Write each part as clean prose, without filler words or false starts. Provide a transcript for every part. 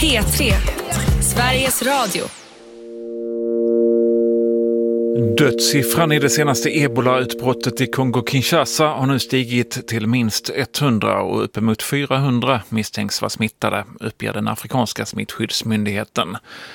P3, Sveriges Radio. Dödssiffran i det senaste Ebola-utbrottet i Kongo-Kinshasa har nu stigit till minst 100 och uppemot 400 misstänks vara smittade, uppger den afrikanska smittskyddsmyndigheten.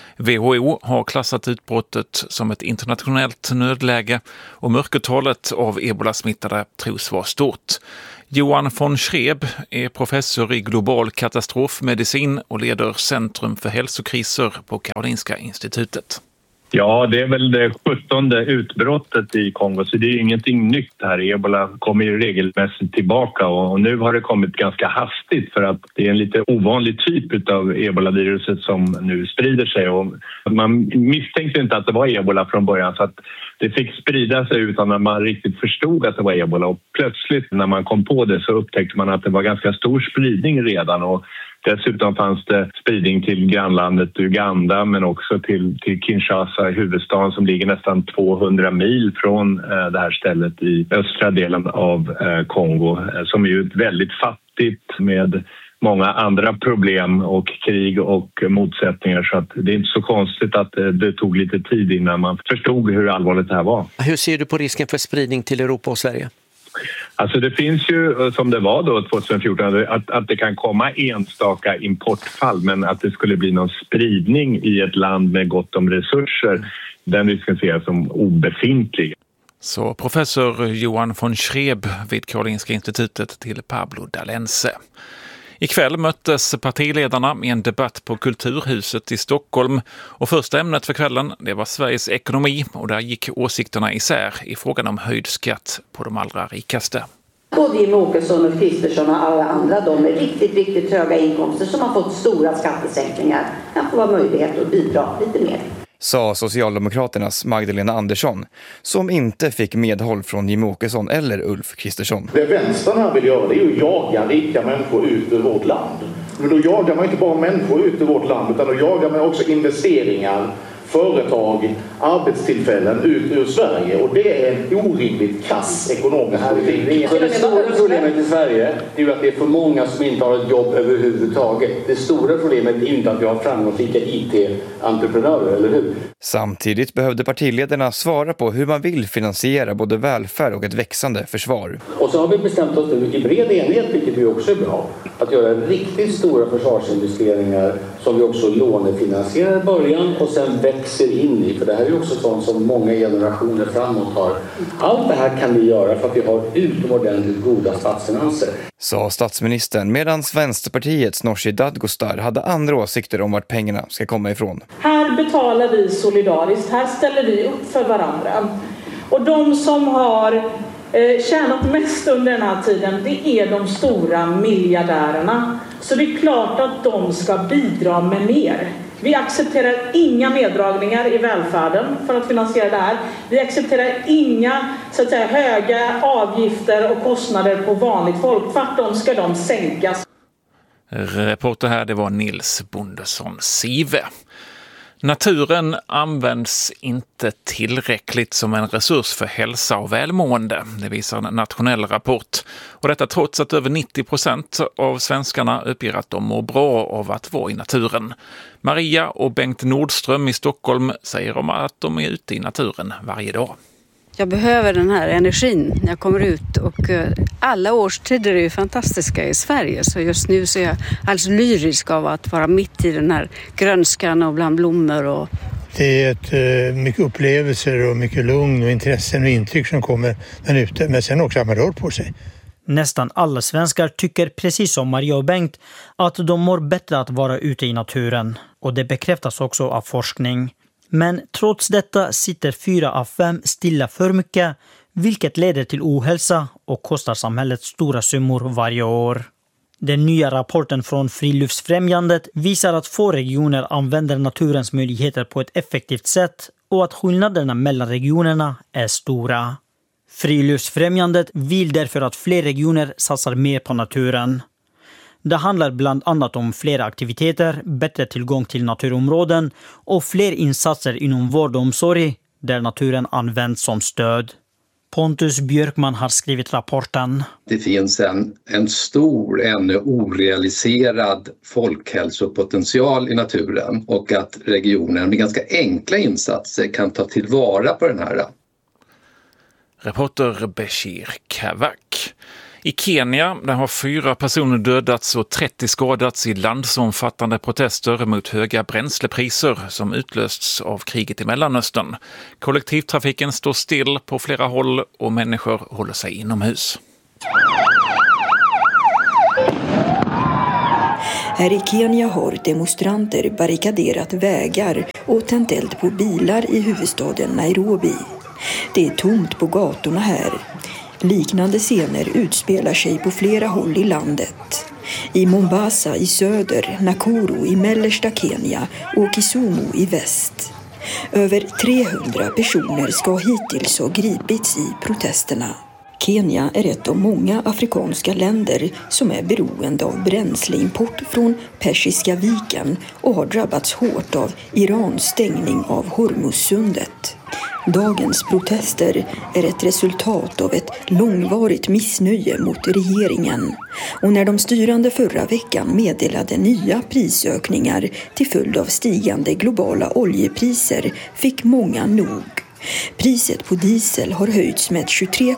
WHO har klassat utbrottet som ett internationellt nödläge och mörkertalet av Ebola-smittade tros vara stort. Johan von Schreb är professor i global katastrofmedicin och leder Centrum för hälsokriser på Karolinska institutet. Ja, det är väl det 17:e utbrottet i Kongo, så det är ingenting nytt här. Ebola kommer ju regelmässigt tillbaka och nu har det kommit ganska hastigt för att det är en lite ovanlig typ av ebolaviruset som nu sprider sig. Och man misstänkte inte att det var ebola från början, så att det fick sprida sig utan att man riktigt förstod att det var ebola. Och plötsligt när man kom på det så upptäckte man att det var ganska stor spridning redan, och dessutom fanns det spridning till grannlandet Uganda men också till Kinshasa, huvudstaden, som ligger nästan 200 mil från det här stället i östra delen av Kongo, som är ju ett väldigt fattigt med många andra problem och krig och motsättningar, så att det är inte så konstigt att det tog lite tid innan man förstod hur allvarligt det här var. Hur ser du på risken för spridning till Europa och Sverige? Alltså det finns ju, som det var då 2014, att det kan komma enstaka importfall, men att det skulle bli någon spridning i ett land med gott om resurser, den risken ser jag som obefintlig. Så professor Johan von Schreb vid Karolinska institutet till Pablo Dalense. Ikväll möttes partiledarna i en debatt på Kulturhuset i Stockholm och första ämnet för kvällen det var Sveriges ekonomi, och där gick åsikterna isär i frågan om höjd skatt på de allra rikaste. Både Jimmie Åkesson och Kristersson och alla andra, de med riktigt höga inkomster som har fått stora skattesänkningar, kan få vara möjlighet att bidra lite mer. Sa Socialdemokraternas Magdalena Andersson, som inte fick medhåll från Jimmie Åkesson eller Ulf Kristersson. Det vänstern här vill göra, det är att jaga rika människor ut ur vårt land. Men då jagar man inte bara människor ut ur vårt land, utan då jagar man också investeringar, företag, arbetstillfällen ut ur Sverige, och det är en orimligt kass ekonomisk politik. Så det stora problemet i Sverige är ju att det är för många som inte har ett jobb överhuvudtaget. Det stora problemet är inte att vi har framgångsrika IT-entreprenörer, eller hur? Samtidigt behövde partiledarna svara på hur man vill finansiera både välfärd och ett växande försvar. Och så har vi bestämt oss nu i bred enhet, vilket vi också är bra, att göra riktigt stora försvarsinvesteringar som vi också lånefinansierar i början och sen växer in i, för det här är ju också sånt som många generationer framåt har. Allt det här kan vi göra för att vi har utomordentligt goda statsfinanser. Sa statsministern, medan Vänsterpartiets Nooshi Dadgostar hade andra åsikter om vart pengarna ska komma ifrån. Här betalar vi solidariskt, här ställer vi upp för varandra. Och de som har tjänat mest under den här tiden, det är de stora miljardärerna. Så det är klart att de ska bidra med mer. Vi accepterar inga neddragningar i välfärden för att finansiera det här. Vi accepterar inga så att säga, höga avgifter och kostnader på vanligt folk. Tvärtom ska de sänkas. Reporter här, det var Nils Bondesson Sive. Naturen används inte tillräckligt som en resurs för hälsa och välmående, det visar en nationell rapport. Och detta trots att över 90% av svenskarna uppger att de mår bra av att vara i naturen. Maria och Bengt Nordström i Stockholm säger om att de är ute i naturen varje dag. Jag behöver den här energin när jag kommer ut, och alla årstider är ju fantastiska i Sverige, så just nu så är jag alldeles lyrisk av att vara mitt i den här grönskan och bland blommor. Och... Det är mycket upplevelser och mycket lugn och intressen och intryck som kommer där ute, men sen också att man rör på sig. Nästan alla svenskar tycker precis som Maria och Bengt att de mår bättre att vara ute i naturen, och det bekräftas också av forskning. Men trots detta sitter 4 av 5 stilla för mycket, vilket leder till ohälsa och kostar samhället stora summor varje år. Den nya rapporten från Friluftsfrämjandet visar att få regioner använder naturens möjligheter på ett effektivt sätt och att skillnaderna mellan regionerna är stora. Friluftsfrämjandet vill därför att fler regioner satsar mer på naturen. Det handlar bland annat om fler aktiviteter, bättre tillgång till naturområden och fler insatser inom vård och omsorg där naturen används som stöd. Pontus Björkman har skrivit rapporten. Det finns en stor, ännu orealiserad folkhälsopotential i naturen och att regionen med ganska enkla insatser kan ta tillvara på den här. Reporter Bashir Kavak. I Kenya där har 4 personer dödats och 30 skadats i landsomfattande protester mot höga bränslepriser som utlösts av kriget i Mellanöstern. Kollektivtrafiken står still på flera håll och människor håller sig inomhus. Här i Kenya har demonstranter barrikaderat vägar och tänt eld på bilar i huvudstaden Nairobi. Det är tomt på gatorna här. Liknande scener utspelar sig på flera håll i landet. I Mombasa i söder, Nakuru i mellersta Kenya och Kisumu i väst. Över 300 personer ska hittills ha gripits i protesterna. Kenya är ett av många afrikanska länder som är beroende av bränsleimport från Persiska viken och har drabbats hårt av Irans stängning av Hormuzsundet. Dagens protester är ett resultat av ett långvarigt missnöje mot regeringen. Och när de styrande förra veckan meddelade nya prisökningar till följd av stigande globala oljepriser fick många nog. Priset på diesel har höjts med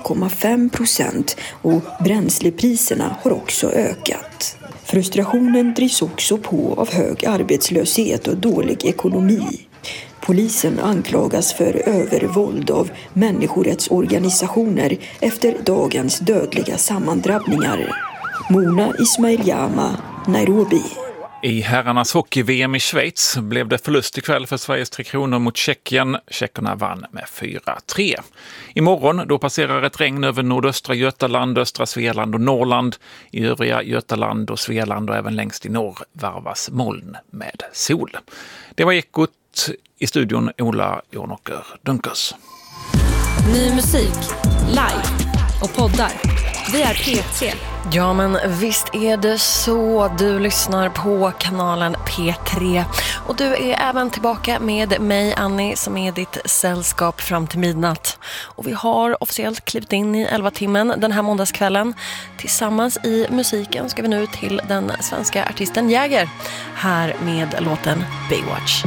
23,5% och bränslepriserna har också ökat. Frustrationen drivs också på av hög arbetslöshet och dålig ekonomi. Polisen anklagas för övervåld av människorättsorganisationer efter dagens dödliga sammandrabbningar. Mona Ismail-Jama, Nairobi. I herrarnas hockey-VM i Schweiz blev det förlust ikväll för Sveriges 3 Kronor mot Tjeckien. Tjeckerna vann med 4-3. Imorgon då passerar ett regn över nordöstra Götaland, östra Svealand och Norrland. I övriga Götaland och Svealand och även längst i norr varvas moln med sol. Det var Ekot. I studion Ola Jornåker Dunkers. Ny musik, live och poddar. Vi är P3. Ja, men visst är det så. Du lyssnar på kanalen P3. Och du är även tillbaka med mig, Annie, som är ditt sällskap fram till midnatt. Och vi har officiellt klivit in i 11-timmen den här måndagskvällen. Tillsammans i musiken ska vi nu till den svenska artisten Jäger. Här med låten Baywatch.